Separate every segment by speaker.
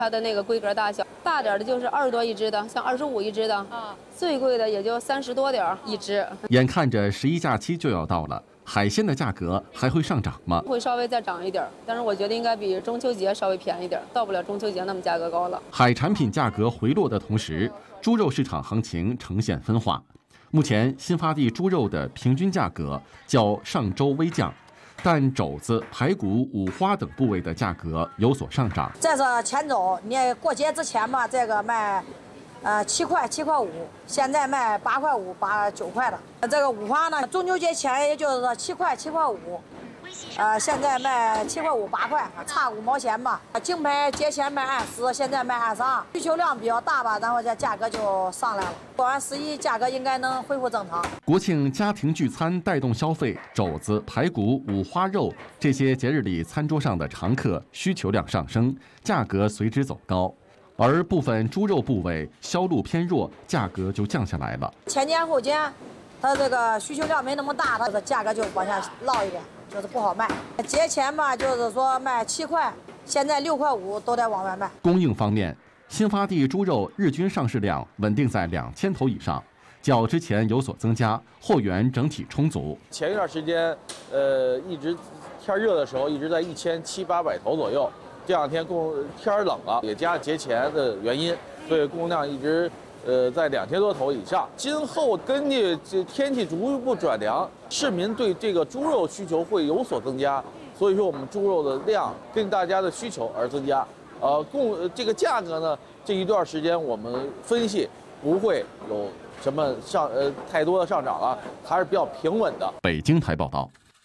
Speaker 1: 它的那个规格大小，大点的就是20多一只的，像25一只的，最贵的也就30多点一只。
Speaker 2: 眼看着11假期就要到了，海鲜的价格还会上涨吗？
Speaker 1: 会稍微再涨一点，但是我觉得应该比中秋节稍微便宜点，到不了中秋节那么价格高了。
Speaker 2: 海产品价格回落的同时，猪肉市场行情呈现分化。目前新发地猪肉的平均价格较上周微降。但肘子、排骨、五花等部位的价格有所上涨。
Speaker 3: 这是前周，你过节之前嘛，这个卖，7块、7块5，现在卖8块5、9块的。这个五花呢，中秋节前也就是7块、7块5，现在卖7块5、8块，差5毛钱吧。京牌节前卖20，现在卖22，需求量比较大吧，然后这价格就上来了。过完11，价格应该能恢复正常。
Speaker 2: 国庆家庭聚餐带动消费，肘子、排骨、五花肉这些节日里餐桌上的常客需求量上升，价格随之走高。而部分猪肉部位销路偏弱，价格就降下来了。
Speaker 3: 前年后年，它这个需求量没那么大，它的价格就往下落一点。就是不好卖，节前嘛，就是说卖7块，现在6块5都得往外卖。
Speaker 2: 供应方面，新发地猪肉日均上市量稳定在2000头以上，较之前有所增加，货源整体充足。
Speaker 4: 前一段时间，一直天热的时候，一直在1700、800头左右。这两天天冷了，也加上节前的原因，所以供应量一直在2000多头以上。今后根据这天气逐步转凉，市民对这个猪肉需求会有所增加，所以说我们猪肉的量跟大家的需求而增加。这个价格呢，这一段时间我们分析不会有什么太多的上涨了，还是比较平稳的。
Speaker 2: 北京台报道。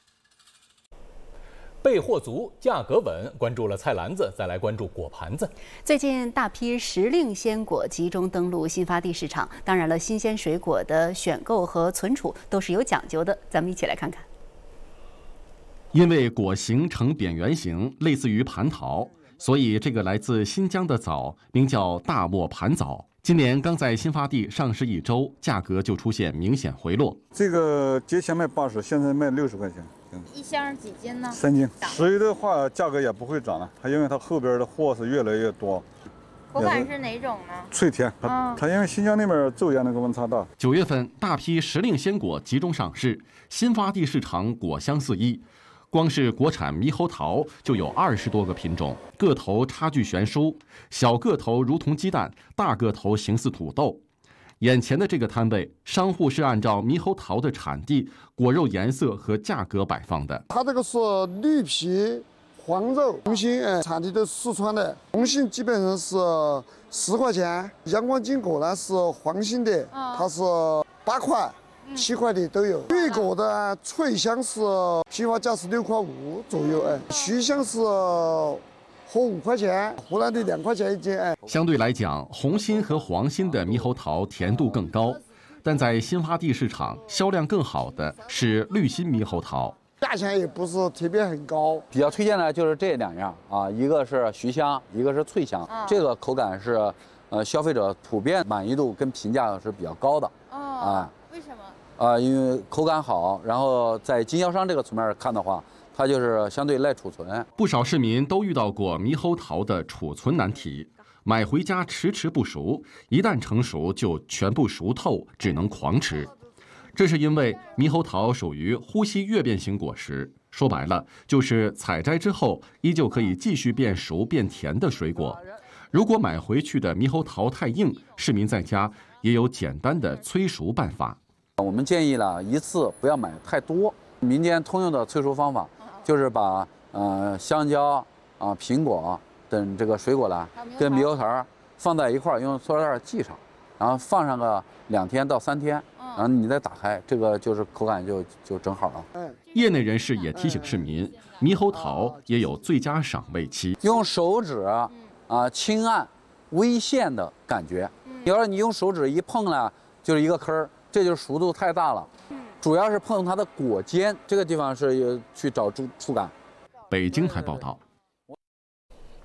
Speaker 5: 备货足，价格稳。关注了菜篮子，再来关注果盘子。
Speaker 6: 最近大批时令鲜果集中登陆新发地市场，当然了，新鲜水果的选购和存储都是有讲究的。咱们一起来看看。
Speaker 2: 因为果形呈扁圆形，类似于蟠桃，所以这个来自新疆的枣名叫大漠盘枣。今年刚在新发地上市1周，价格就出现明显回落。
Speaker 7: 这个节前卖80，现在卖60块钱。
Speaker 8: 一箱几斤呢
Speaker 7: ？3斤。10月的话，价格也不会涨了，它因为它后边的货是越来越多。
Speaker 8: 口感是哪种呢？
Speaker 7: 脆甜。它因为新疆那边昼夜那个温差大。
Speaker 2: 9月份，大批时令鲜果集中上市，新发地市场果香四溢。光是国产猕猴桃就有20多个品种，个头差距悬殊，小个头如同鸡蛋，大个头形似土豆。眼前的这个摊位，商户是按照猕猴桃的产地、果肉颜色和价格摆放的。
Speaker 9: 它这个是绿皮黄肉，红心产地都是四川的，红心基本上是10块钱，阳光金果呢是黄心的，它是8块、7块的都有。绿果的脆香是批发价是6块5左右，徐香是和5块钱，湖南的2块钱一斤。
Speaker 2: 相对来讲，红心和黄心的猕猴桃甜度更高，但在新发地市场销量更好的是绿心猕猴桃，
Speaker 9: 价钱也不是特别很高。
Speaker 10: 比较推荐的就是这2样啊，一个是徐香，一个是脆香。这个口感是消费者普遍满意度跟评价是比较高的。
Speaker 8: 为什么？
Speaker 10: 因为口感好，然后在经销商这个层面看的话，它就是相对耐储存。
Speaker 2: 不少市民都遇到过猕猴桃的储存难题，买回家迟迟不熟，一旦成熟就全部熟透，只能狂吃。这是因为猕猴桃属于呼吸跃变型果实，说白了就是采摘之后依旧可以继续变熟变甜的水果。如果买回去的猕猴桃太硬，市民在家也有简单的催熟办法。
Speaker 10: 我们建议呢，一次不要买太多。民间通用的催熟方法就是把香蕉苹果等这个水果呢跟猕猴桃放在一块儿，用塑料袋系上，然后放上个2天到3天，然后你再打开，这个就是口感就正好了。
Speaker 2: 业内人士也提醒市民，猕猴桃也有最佳赏味期，
Speaker 10: 用手指轻按微陷的感觉。要是你用手指一碰呢，就是一个坑儿，这就是熟度太大了。主要是碰它的果尖这个地方是去找触感。
Speaker 2: 北京台报道。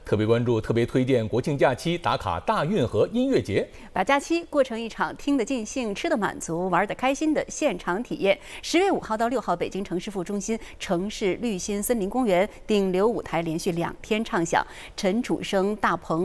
Speaker 5: 特别关注、特别推荐国庆假期打卡大运河音乐节，
Speaker 6: 把假期过成一场听得尽兴、吃得满足、玩得开心的现场体验。10月5号到6号，北京城市副中心城市绿心森林公园顶流舞台连续2天唱响，陈楚生、大鹏。